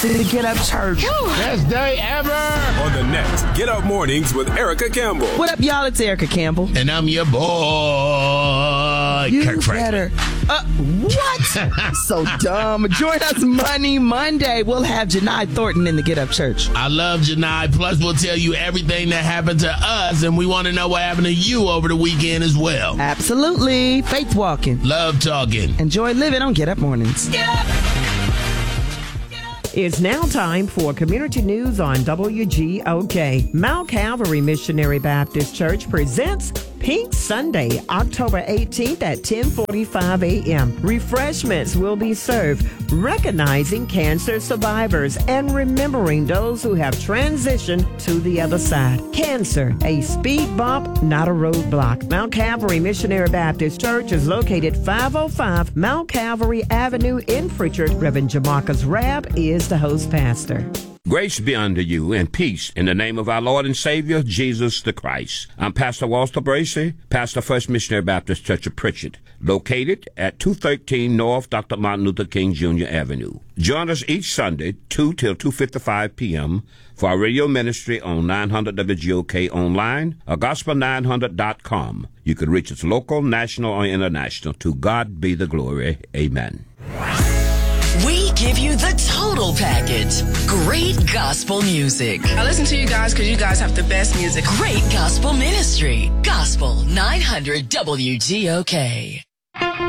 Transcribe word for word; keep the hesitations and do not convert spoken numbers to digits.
to the Get Up Church. Best day ever. On the next Get Up Mornings with Erica Campbell. What up, y'all? It's Erica Campbell. And I'm your boy, You Kirk Franklin. better. Uh, what? So dumb. Join us Money Monday. We'll have Janai Thornton in the Get Up Church. I love Janai. Plus, we'll tell you everything that happened to us, and we want to know what happened to you over the weekend as well. Absolutely. Faith walking. Love talking. Enjoy living on Get Up Mornings. Get up. It's now time for community news on W G O K. Mount Calvary Missionary Baptist Church presents Pink Sunday, October eighteenth at ten forty-five a.m. Refreshments will be served, recognizing cancer survivors and remembering those who have transitioned to the other side. Cancer, a speed bump, not a roadblock. Mount Calvary Missionary Baptist Church is located five oh five Mount Calvary Avenue in Pritchard. Reverend Jamarcus Rabb is the host pastor. Grace be unto you and peace in the name of our Lord and Savior, Jesus the Christ. I'm Pastor Walter Bracey, pastor First Missionary Baptist Church of Pritchard, located at two thirteen North Doctor Martin Luther King Junior Avenue. Join us each Sunday, two till two fifty-five p.m. for our radio ministry on nine hundred W G O K online or gospel nine hundred dot com. You can reach us local, national, or international. To God be the glory. Amen. We give you the total package. Great gospel music. I listen to you guys because you guys have the best music. Great gospel ministry. Gospel nine hundred W G O K.